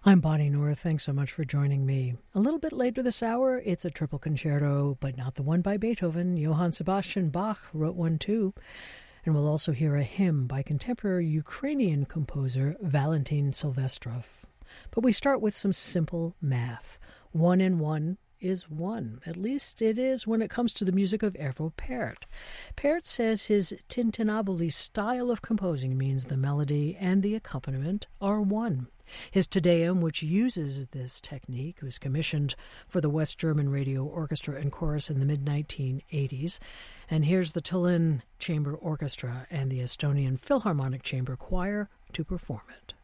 I'm Bonnie North. Thanks so much for joining me. A little bit later this hour, it's a triple concerto, but not the one by Beethoven. Johann Sebastian Bach wrote one too. And we'll also hear a hymn by contemporary Ukrainian composer Valentin Silvestrov. But we start with some simple math. 1 and 1 is 1. At least it is when it comes to the music of Arvo Pärt. Pärt says his tintinnabuli style of composing means the melody and the accompaniment are 1. His Te Deum, which uses this technique, was commissioned for the West German Radio Orchestra and Chorus in the mid-1980s. And here's the Tallinn Chamber Orchestra and the Estonian Philharmonic Chamber Choir to perform it.